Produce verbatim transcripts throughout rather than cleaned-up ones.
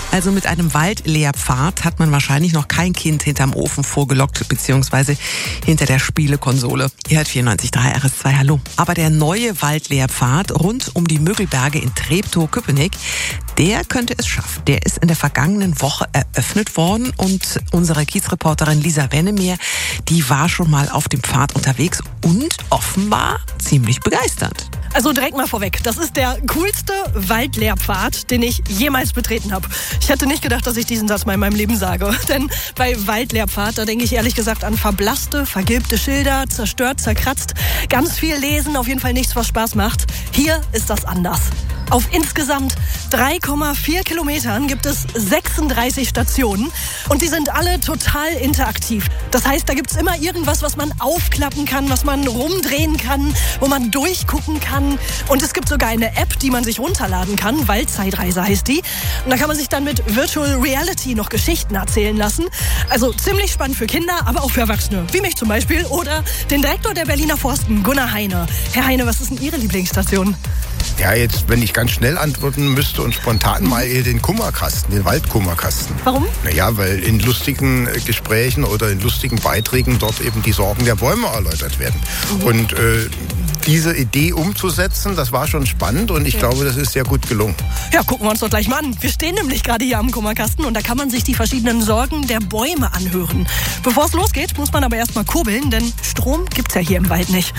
Also mit einem Waldlehrpfad hat man wahrscheinlich noch kein Kind hinterm Ofen vorgelockt, beziehungsweise hinter der Spielekonsole. Ihr hört vierundneunzig Komma drei R S zwei, hallo. Aber der neue Waldlehrpfad rund um die Müggelberge in Treptow-Köpenick, der könnte es schaffen. Der ist in der vergangenen Woche eröffnet worden und unsere Kiezreporterin Lisa Wennemeer, die war schon mal auf dem Pfad unterwegs und offenbar ziemlich begeistert. Also direkt mal vorweg, das ist der coolste Waldlehrpfad, den ich jemals betreten habe. Ich hätte nicht gedacht, dass ich diesen Satz mal in meinem Leben sage. Denn bei Waldlehrpfad, da denke ich ehrlich gesagt an verblasste, vergilbte Schilder, zerstört, zerkratzt. Ganz viel lesen, auf jeden Fall nichts, was Spaß macht. Hier ist das anders. Auf insgesamt drei Komma vier Kilometern gibt es sechsunddreißig Stationen und die sind alle total interaktiv. Das heißt, da gibt's immer irgendwas, was man aufklappen kann, was man rumdrehen kann, wo man durchgucken kann. Und es gibt sogar eine App, die man sich runterladen kann. Waldzeitreise heißt die. Und da kann man sich dann mit Virtual Reality noch Geschichten erzählen lassen. Also ziemlich spannend für Kinder, aber auch für Erwachsene. Wie mich zum Beispiel oder den Direktor der Berliner Forsten, Gunnar Heine. Herr Heine, was ist denn Ihre Lieblingsstation? Ja, jetzt, wenn ich ganz schnell antworten müsste und spontan mal eher den Kummerkasten, den Waldkummerkasten. Warum? Naja, weil in lustigen Gesprächen oder in lustigen Beiträgen dort eben die Sorgen der Bäume erläutert werden. Mhm. Und äh, diese Idee umzusetzen, das war schon spannend und ich ja. glaube, das ist sehr gut gelungen. Ja, gucken wir uns doch gleich mal an. Wir stehen nämlich gerade hier am Kummerkasten und da kann man sich die verschiedenen Sorgen der Bäume anhören. Bevor es losgeht, muss man aber erstmal kurbeln, denn Strom gibt's ja hier im Wald nicht.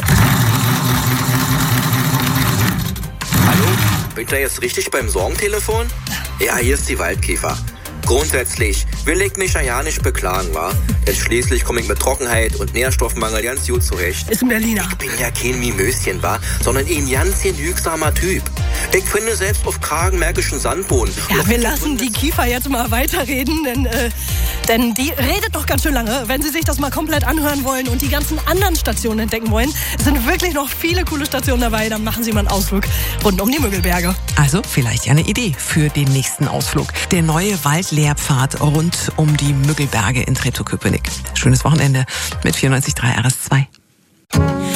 Hallo, bin ich da jetzt richtig beim Sorgentelefon? Ja, hier ist die Waldkäfer. Grundsätzlich will ich mich ja nicht beklagen, wa? Denn schließlich komme ich mit Trockenheit und Nährstoffmangel ganz gut zurecht. Ist ein Berliner. Ich bin ja kein Mimöschen, wa? Sondern ein ganz genügsamer Typ. Ich finde selbst auf kragenmärkischen Sandboden. Ja, wir lassen die Kiefer jetzt mal weiterreden, denn, äh, denn die redet doch ganz schön lange. Wenn Sie sich das mal komplett anhören wollen und die ganzen anderen Stationen entdecken wollen, es sind wirklich noch viele coole Stationen dabei, dann machen Sie mal einen Ausflug rund um die Müggelberge. Also vielleicht ja eine Idee für den nächsten Ausflug. Der neue Waldlehrpfad rund um die Müggelberge in Treptow-Köpenick. Schönes Wochenende mit vierundneunzig Komma drei R S zwei.